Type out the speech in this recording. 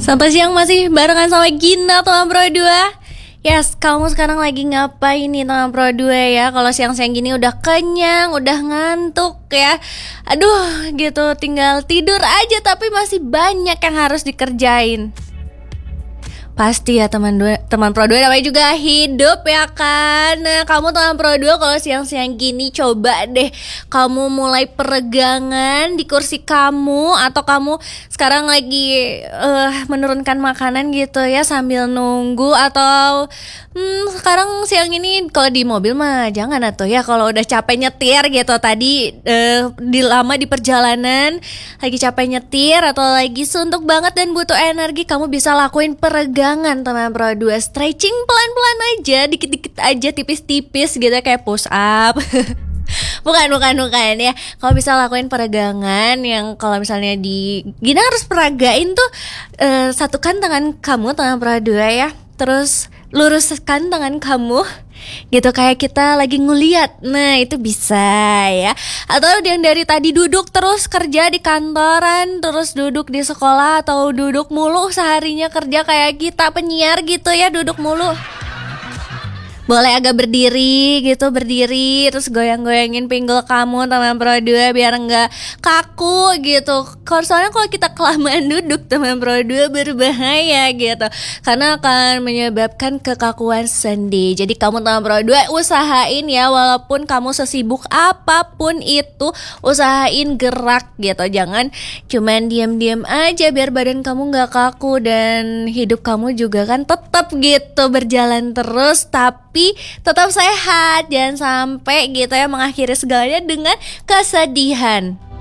Selamat siang, masih barengan sama Gina teman Pro 2. Yes, kamu sekarang lagi ngapain nih teman Pro 2 ya? Kalau siang-siang gini udah kenyang, udah ngantuk ya. Aduh gitu, tinggal tidur aja tapi masih banyak yang harus dikerjain. Pasti ya teman Pro 2 namanya juga hidup ya kan. Nah kamu teman Pro 2 kalau siang-siang gini coba deh kamu mulai peregangan di kursi kamu, atau kamu sekarang lagi menurunkan makanan gitu ya sambil nunggu, atau sekarang siang ini kalau di mobil mah jangan atuh ya, kalau udah capek nyetir gitu tadi lama di perjalanan, lagi capek nyetir atau lagi suntuk banget dan butuh energi, kamu bisa lakuin peregangan teman Pro 2, stretching pelan-pelan aja, dikit-dikit aja, tipis-tipis gitu kayak push up. Bukan ya. Kalau bisa lakuin peregangan yang kalau misalnya Gina harus peragain tuh, satukan tangan kamu tangan Pro 2 ya, terus luruskan tangan kamu gitu kayak kita lagi ngeliat. Nah itu bisa ya. Atau yang dari tadi duduk terus kerja di kantoran, terus duduk di sekolah, atau duduk mulu seharinya kerja kayak kita penyiar gitu ya, duduk mulu. Boleh agak berdiri gitu, berdiri terus goyang-goyangin pinggul kamu teman Pro 2 biar enggak kaku gitu. Soalnya kalau kita kelamaan duduk teman Pro 2 berbahaya gitu, karena akan menyebabkan kekakuan sendi. Jadi kamu teman Pro 2 usahain ya, walaupun kamu sesibuk apapun itu, usahain gerak gitu. Jangan cuman diam-diam aja biar badan kamu enggak kaku, dan hidup kamu juga kan tetap gitu berjalan terus tapi tetap sehat. Jangan sampai gitu ya mengakhiri segalanya dengan kesedihan.